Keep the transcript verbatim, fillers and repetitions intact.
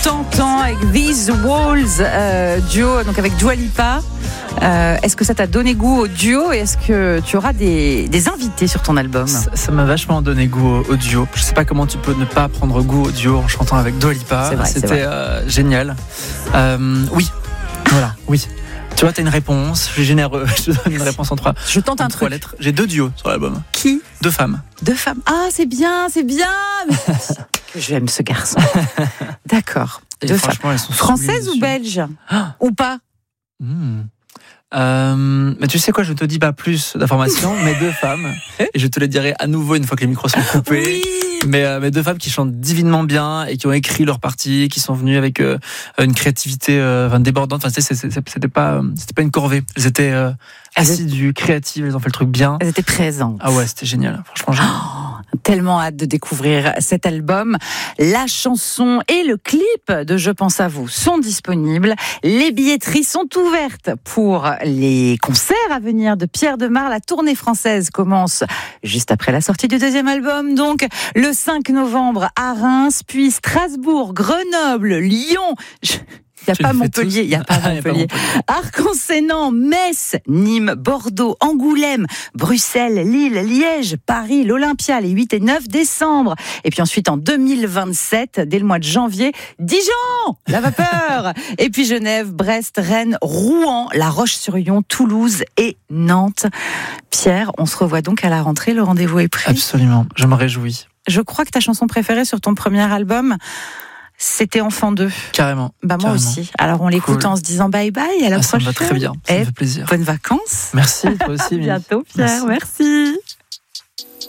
tentant avec These Walls, euh, duo donc avec Dua Lipa. Euh, est-ce que ça t'a donné goût au duo et est-ce que tu auras des, des invités sur ton album ? Ça, ça m'a vachement donné goût au, au duo. Je sais pas comment tu peux ne pas prendre goût au duo en chantant avec Dua Lipa. C'est vrai, C'était c'est vrai. Euh, génial. Euh, oui, voilà, oui. Tu vois, t'as une réponse, je suis généreux, je te donne une réponse en trois. Je tente en un trois truc. lettres. J'ai deux duos sur l'album. Qui ? Deux femmes. Deux femmes. Ah, c'est bien, c'est bien. Mais que j'aime ce garçon. D'accord. Et Deux franchement, femmes. elles sont Françaises ou sublimes belges ? Ah. Ou pas ? Mmh. Euh, mais tu sais quoi, je te dis pas plus d'informations, mais deux femmes, et je te les dirai à nouveau une fois que les micros sont coupés. Oui. Mais, euh, mais deux femmes qui chantent divinement bien et qui ont écrit leur partie, qui sont venues avec euh, une créativité euh, enfin, débordante. Enfin, c'est, c'est, c'était pas, c'était pas une corvée. Elles étaient euh, assidues, créatives. Elles ont fait le truc bien. Elles étaient présentes. Ah ouais, c'était génial. Franchement, génial. Oh, tellement hâte de découvrir cet album. La chanson et le clip de Je pense à vous sont disponibles. Les billetteries sont ouvertes pour les concerts à venir de Pierre Demar. La tournée française commence juste après la sortie du deuxième album. Donc, le cinq novembre à Reims, puis Strasbourg, Grenoble, Lyon. Je... Il n'y a Tu pas les fais Montpellier, il n'y a pas Ah, y a pas Montpellier. Montpellier. Arc-en-Sénan, Metz, Nîmes, Bordeaux, Angoulême, Bruxelles, Lille, Liège, Paris, l'Olympia, les huit et neuf décembre. Et puis ensuite, en deux mille vingt-sept, dès le mois de janvier, Dijon, la vapeur. Et puis Genève, Brest, Rennes, Rouen, La Roche-sur-Yon, Toulouse et Nantes. Pierre, on se revoit donc à la rentrée. Le rendez-vous est pris. Absolument, je me réjouis. Je crois que ta chanson préférée sur ton premier album, c'était Enfant deux. Carrément. Bah moi carrément. aussi. Alors on l'écoute Cool. en se disant bye bye à la Ah, ça prochaine. me va très bien, ça Et me fait plaisir. bonnes vacances. Merci, toi aussi. À Mimi. bientôt Pierre, Merci. merci.